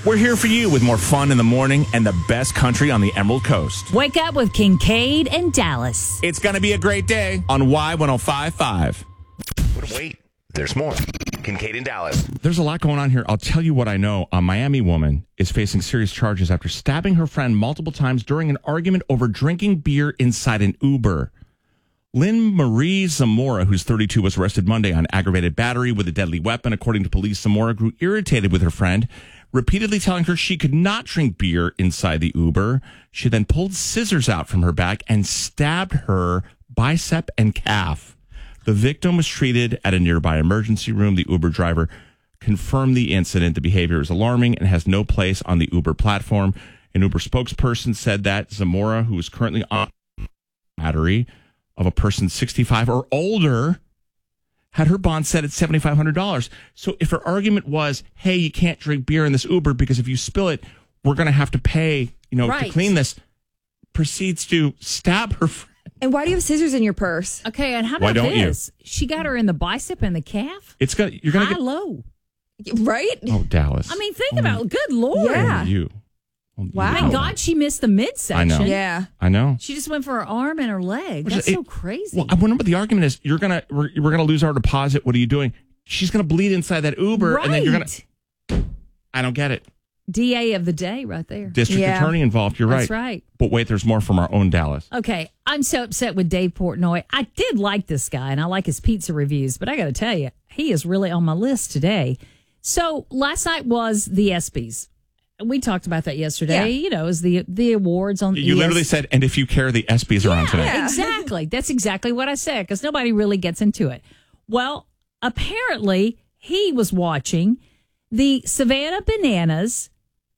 We're here for you with more fun in the morning and the best country on the Emerald Coast. Wake up with Kincaid and Dallas. It's going to be a great day on Y1055. But wait, there's more. Kincaid and Dallas. There's a lot going on here. I'll tell you what I know. A Miami woman is facing serious charges after stabbing her friend multiple times during an argument over drinking beer inside an Uber. Lynn Marie Zamora, who's 32, was arrested Monday on aggravated battery with a deadly weapon. According to police, Zamora grew irritated with her friend, repeatedly telling her she could not drink beer inside the Uber. She then pulled scissors out from her back and stabbed her bicep and calf. The victim was treated at a nearby emergency room. The Uber driver confirmed the incident. The behavior is alarming and has no place on the Uber platform. An Uber spokesperson said that Zamora, who is currently on battery of a person 65 or older, had her bond set at $7,500. So if her argument was, hey, you can't drink beer in this Uber because if you spill it, we're going to have to pay, to clean this, proceeds to stab her friend. And why do you have scissors in your purse? Okay, and how about this? She got her in the bicep and the calf? You're going to get low. Right? Oh, Dallas. I mean, think about it. Good Lord. Yeah. Wow. Thank God she missed the midsection. I know. Yeah. I know. She just went for her arm and her leg. That's so crazy. Well, I wonder what the argument is. We're gonna lose our deposit. What are you doing? She's gonna bleed inside that Uber, and then you're gonna. I don't get it. DA of the day, right there. District attorney involved. You're right. That's right. But wait, there's more from our own Dallas. Okay, I'm so upset with Dave Portnoy. I did like this guy, and I like his pizza reviews, but I got to tell you, he is really on my list today. So last night was the ESPYs. We talked about that yesterday. Yeah. It was the awards on. You literally said, and if you care, the ESPYs are on today. Yeah, exactly. That's exactly what I said because nobody really gets into it. Well, apparently he was watching the Savannah Bananas.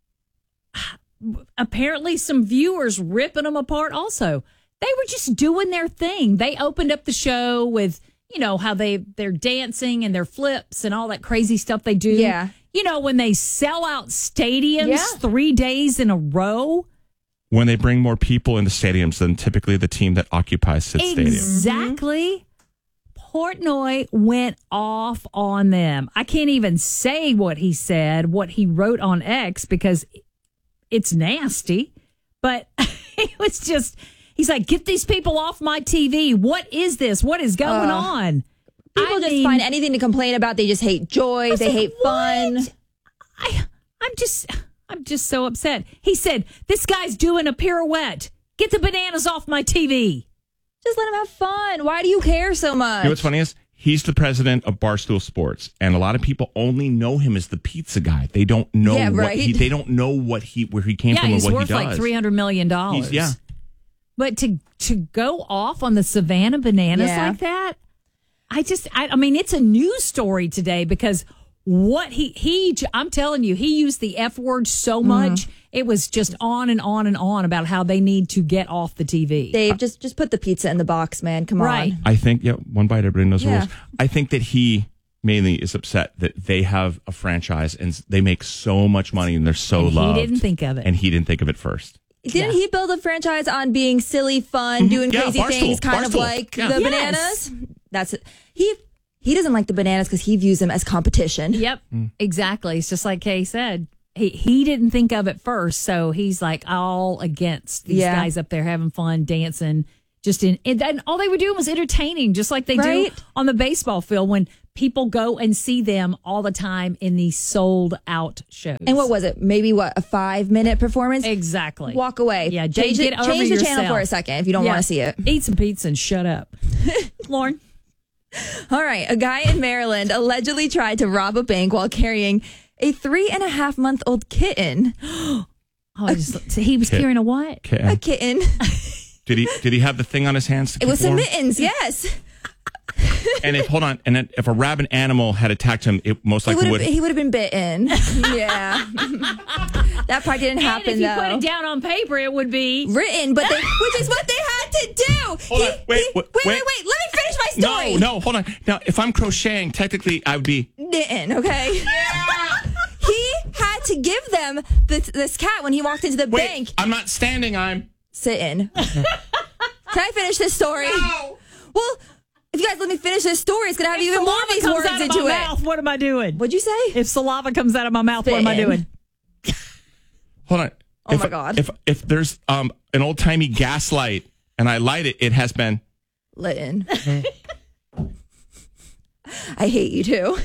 Apparently some viewers ripping them apart also. They were just doing their thing. They opened up the show with, how they're dancing and their flips and all that crazy stuff they do. Yeah. When they sell out stadiums 3 days in a row. When they bring more people into stadiums than typically the team that occupies said stadium. Exactly. Portnoy went off on them. I can't even say what he said, what he wrote on X, because it's nasty. But it was just, he's like, get these people off my TV. What is this? What is going on? People just find anything to complain about. They just hate joy. They hate fun. I'm just so upset. He said, this guy's doing a pirouette. Get the bananas off my TV. Just let him have fun. Why do you care so much? You know what's funny is he's the president of Barstool Sports, and a lot of people only know him as the pizza guy. They don't know they don't know where he came from and what he does. Yeah, he's worth like $300 million. But to go off on the Savannah Bananas like that, I mean, it's a news story today because what I'm telling you, he used the F word so much. It was just on and on and on about how they need to get off the TV. Dave, just put the pizza in the box, man. Come on. I think, one bite, everybody knows the rules. I think that he mainly is upset that they have a franchise and they make so much money and they're so loved. He didn't think of it. And he didn't think of it first. Didn't he build a franchise on being silly, fun, doing crazy things, kind of like the bananas? That's it. He doesn't like the bananas because he views them as competition. Yep, exactly. It's just like Kay said. He didn't think of it first, so he's like all against these guys up there having fun, dancing. And all they were doing was entertaining, just like they do on the baseball field when people go and see them all the time in these sold out shows. And what was it? Maybe a 5-minute performance? Exactly. Walk away. Yeah, change the channel for a second if you don't want to see it. Eat some pizza and shut up. Lauren. All right. A guy in Maryland allegedly tried to rob a bank while carrying a 3.5-month-old kitten. He was carrying a what? A kitten. Did he have the thing on his hands? To it was some warm? mittens, yes. And if a rabid animal had attacked him, it most likely would. He would have been bitten. Yeah, that part didn't happen. And if you put it down on paper, it would be written. Which is what they had to do. Hold on. Wait. Let me finish my story. No, hold on. Now, if I'm crocheting, technically, I would be bitten. Okay. He had to give them this cat when he walked into the bank. I'm not standing. I'm sitting. Can I finish this story? No. Well, if you guys let me finish this story, it's going to have even more of these words into it. Mouth, what am I doing? What'd you say? If saliva comes out of my mouth, what am I doing? Hold on. Oh my God. If there's an old timey gas light and I light it, it has been lit in. I hate you too.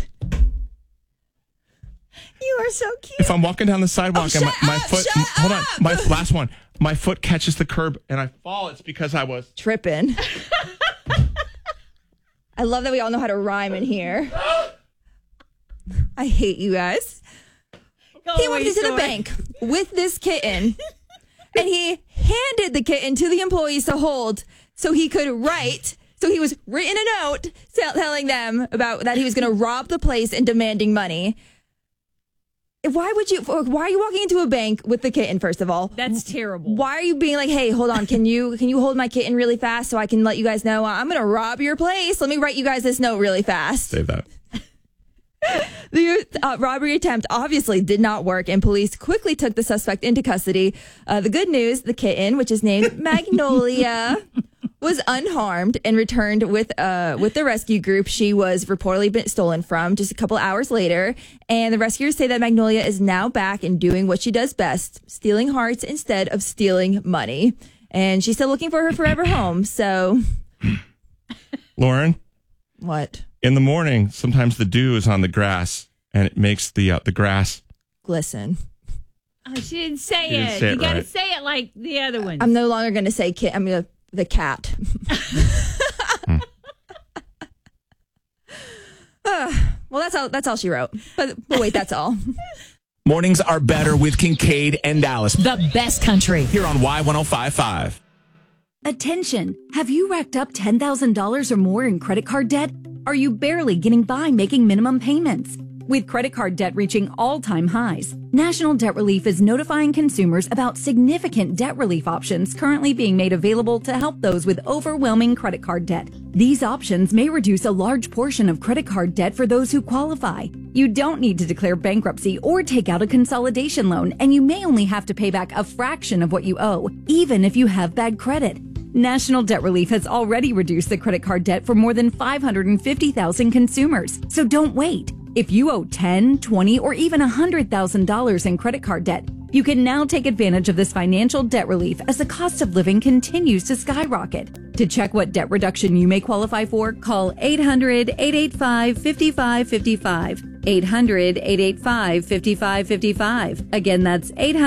You are so cute. If I'm walking down the sidewalk and my foot, hold on, my last one, my foot catches the curb and I fall, it's because I was tripping. I love that we all know how to rhyme in here. I hate you guys. He walked into the bank with this kitten and he handed the kitten to the employees to hold so he could write. So he was written a note telling them about that he was going to rob the place and demanding money. Why are you walking into a bank with the kitten, first of all? That's terrible. Why are you being like, hey, hold on, can you hold my kitten really fast so I can let you guys know I'm going to rob your place? Let me write you guys this note really fast. Save that. The robbery attempt obviously did not work, and police quickly took the suspect into custody. The good news, the kitten, which is named Magnolia, was unharmed and returned with the rescue group she was reportedly been stolen from just a couple hours later. And the rescuers say that Magnolia is now back and doing what she does best, stealing hearts instead of stealing money. And she's still looking for her forever home. So, Lauren, what? In the morning, sometimes the dew is on the grass and it makes the grass glisten. Oh, she didn't say it. You got to say it like the other ones. I'm no longer going to say kit. I'm going to the cat. Well, that's all she wrote. But wait, that's all. Mornings are better with Kincaid and Dallas. The best country. Here on Y105.5. Attention! Have you racked up $10,000 or more in credit card debt? Are you barely getting by making minimum payments? With credit card debt reaching all-time highs, National Debt Relief is notifying consumers about significant debt relief options currently being made available to help those with overwhelming credit card debt. These options may reduce a large portion of credit card debt for those who qualify. You don't need to declare bankruptcy or take out a consolidation loan, and you may only have to pay back a fraction of what you owe, even if you have bad credit. National Debt Relief has already reduced the credit card debt for more than 550,000 consumers. So don't wait. If you owe $10,000, $20,000, or even $100,000 in credit card debt, you can now take advantage of this financial debt relief as the cost of living continues to skyrocket. To check what debt reduction you may qualify for, call 800-885-5555. 800-885-5555. Again, that's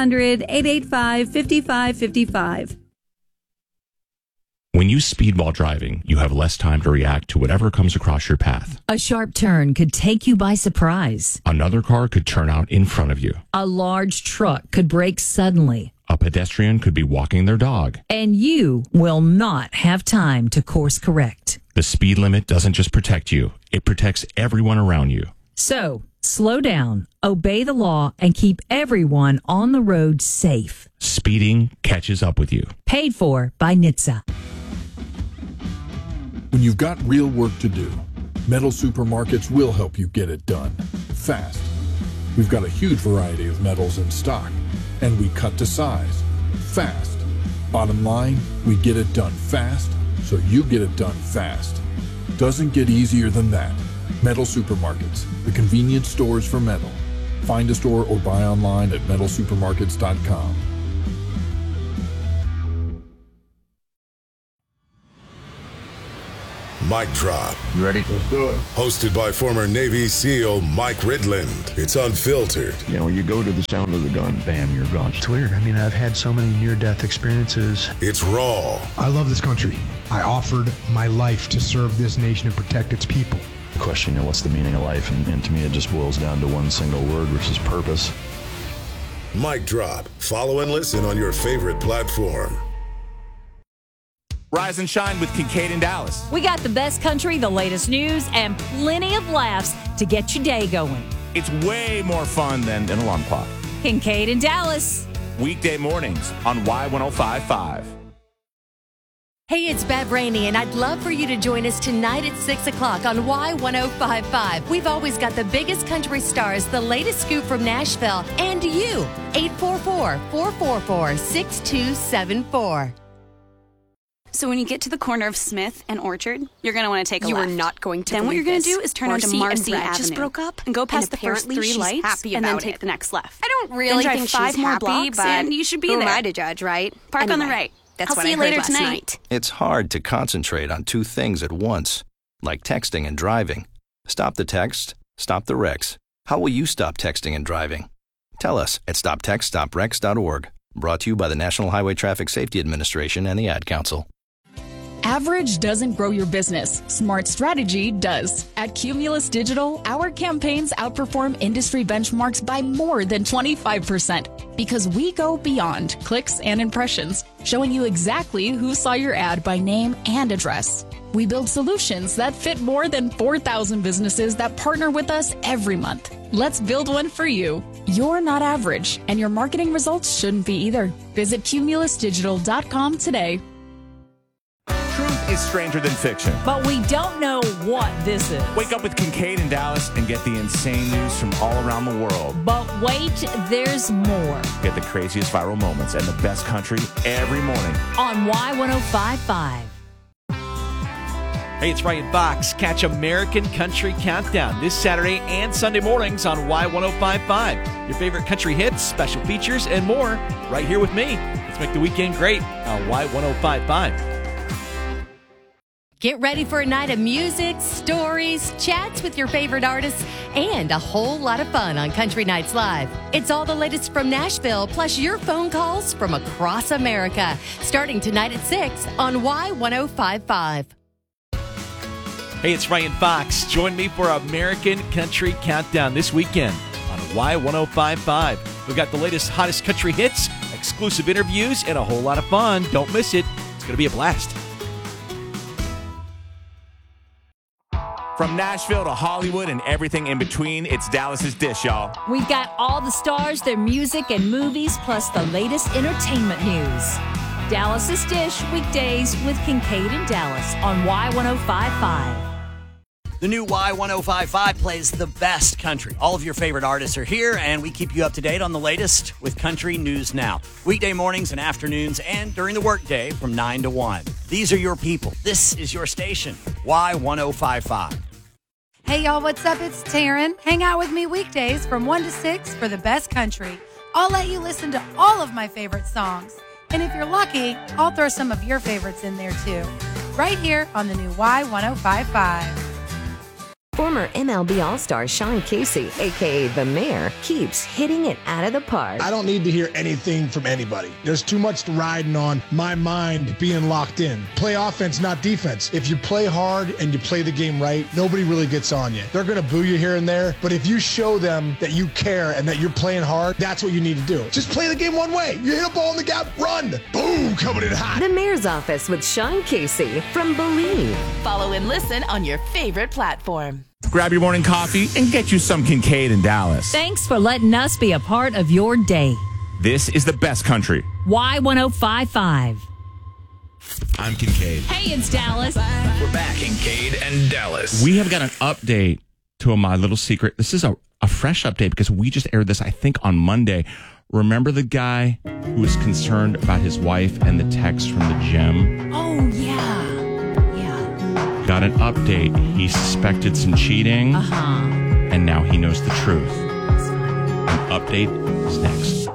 800-885-5555. When you speed while driving, you have less time to react to whatever comes across your path. A sharp turn could take you by surprise. Another car could turn out in front of you. A large truck could brake suddenly. A pedestrian could be walking their dog. And you will not have time to course correct. The speed limit doesn't just protect you, it protects everyone around you. So, slow down, obey the law, and keep everyone on the road safe. Speeding catches up with you. Paid for by NHTSA. When you've got real work to do, Metal Supermarkets will help you get it done fast. We've got a huge variety of metals in stock, and we cut to size fast. Bottom line, we get it done fast, so you get it done fast. Doesn't get easier than that. Metal Supermarkets, the convenience stores for metal. Find a store or buy online at metalsupermarkets.com. Mic Drop. You ready? Let's do it. Hosted by former Navy SEAL Mike Ridland. It's unfiltered. You know, you go to the sound of the gun, bam, you're gone. It's weird. I mean, I've had so many near-death experiences. It's raw. I love this country. I offered my life to serve this nation and protect its people. The question, you know, what's the meaning of life? And to me, it just boils down to one single word, which is purpose. Mic Drop. Follow and listen on your favorite platform. Rise and shine with Kincaid and Dallas. We got the best country, the latest news, and plenty of laughs to get your day going. It's way more fun than an alarm clock. Kincaid and Dallas. Weekday mornings on Y105.5. Hey, it's Bev Rainey, and I'd love for you to join us tonight at 6 o'clock on Y105.5. We've always got the biggest country stars, the latest scoop from Nashville, and you. 844-444-6274. So when you get to the corner of Smith and Orchard, you're going to want to take a left. You are not going to Then what you're going to do is turn onto Marcy and Brett Avenue. just broke up, and go past the first 3 lights, happy and then about take it. the next left. I don't really then drive think 5 she's more happy, blocks, but and you should be who there. am I to judge, right? Park on the Anyway, right. That's I'll what see I you heard later last tonight. night. It's hard to concentrate on 2 things at once, like texting and driving. Stop the text, stop the wrecks. How will you stop texting and driving? Tell us at stoptextstoprex.org. Brought to you by the National Highway Traffic Safety Administration and the Ad Council. Average doesn't grow your business. Smart strategy does. At Cumulus Digital, our campaigns outperform industry benchmarks by more than 25% because we go beyond clicks and impressions, showing you exactly who saw your ad by name and address. We build solutions that fit more than 4,000 businesses that partner with us every month. Let's build one for you. You're not average, and your marketing results shouldn't be either. Visit cumulusdigital.com today. Truth is stranger than fiction. But we don't know what this is. Wake up with Kincaid in Dallas and get the insane news from all around the world. But wait, there's more. Get the craziest viral moments and the best country every morning on Y1055. Hey, it's Ryan Fox. Catch American Country Countdown this Saturday and Sunday mornings on Y1055. Your favorite country hits, special features, and more right here with me. Let's make the weekend great on Y1055. Get ready for a night of music, stories, chats with your favorite artists, and a whole lot of fun on Country Nights Live. It's all the latest from Nashville, plus your phone calls from across America, starting tonight at 6 on Y1055. Hey, it's Ryan Fox. Join me for American Country Countdown this weekend on Y1055. We've got the latest, hottest country hits, exclusive interviews, and a whole lot of fun. Don't miss it. It's going to be a blast. From Nashville to Hollywood and everything in between, it's Dallas's Dish, y'all. We've got all the stars, their music, and movies, plus the latest entertainment news. Dallas's Dish, weekdays with Kincaid and Dallas on Y1055. The new Y1055 plays the best country. All of your favorite artists are here, and we keep you up to date on the latest with Country News Now. Weekday mornings and afternoons and during the workday from 9 to 1. These are your people. This is your station, Y1055. Hey, y'all, what's up? It's Taryn. Hang out with me weekdays from 1 to 6 for the best country. I'll let you listen to all of my favorite songs. And if you're lucky, I'll throw some of your favorites in there, too. Right here on the new Y1055. Former MLB All-Star Sean Casey, a.k.a. The Mayor, keeps hitting it out of the park. I don't need to hear anything from anybody. There's too much riding on my mind being locked in. Play offense, not defense. If you play hard and you play the game right, nobody really gets on you. They're going to boo you here and there, but if you show them that you care and that you're playing hard, that's what you need to do. Just play the game one way. You hit a ball in the gap, run. Boom, coming in hot. The Mayor's Office with Sean Casey from Believe. Follow and listen on your favorite platform. Grab your morning coffee and get you some Kincaid in Dallas. Thanks for letting us be a part of your day. This is the best country. Y1055. I'm Kincaid. Hey, it's Dallas. We're back. Kincaid and Dallas. We have got an update to My Little Secret. This is a fresh update because we just aired this, I think, on Monday. Remember the guy who was concerned about his wife and the text from the gym? Oh, yeah. Got an update. He suspected some cheating, and now he knows the truth. An update is next.